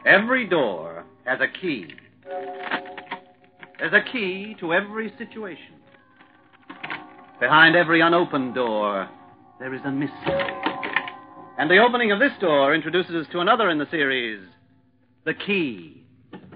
Every door has a key. There's a key to every situation. Behind every unopened door, there is a mystery. And the opening of this door introduces us to another in the series, The Key.